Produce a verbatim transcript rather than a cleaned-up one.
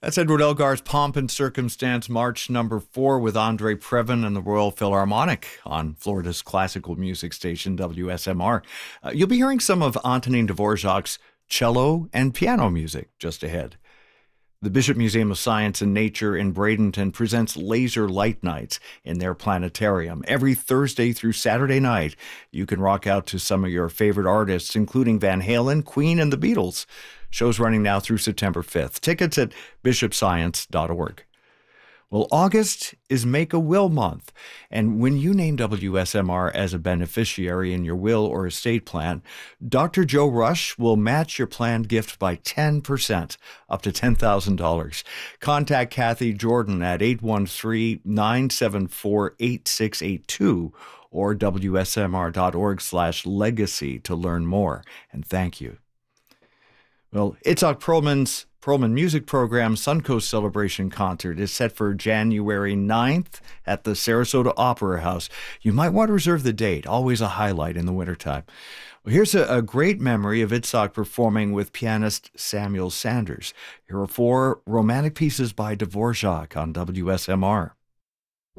That's Edward Elgar's Pomp and Circumstance March number four with Andre Previn and the Royal Philharmonic on Florida's classical music station, W S M R. Uh, you'll be hearing some of Antonin Dvorak's cello and piano music just ahead. The Bishop Museum of Science and Nature in Bradenton presents Laser Light Nights in their planetarium. Every Thursday through Saturday night, you can rock out to some of your favorite artists, including Van Halen, Queen, and the Beatles. Show's running now through September fifth. Tickets at bishop science dot org. Well, August is Make-A-Will Month, and when you name W S M R as a beneficiary in your will or estate plan, Doctor Joe Rush will match your planned gift by ten percent, up to ten thousand dollars. Contact Kathy Jordan at eight one three, nine seven four, eight six eight two or W S M R dot org slash legacy to learn more, and thank you. Well, Itzhak Perlman's Perlman Music Program Suncoast Celebration Concert is set for January ninth at the Sarasota Opera House. You might want to reserve the date, always a highlight in the wintertime. Well, here's a, a great memory of Itzhak performing with pianist Samuel Sanders. Here are four romantic pieces by Dvorak on W S M R.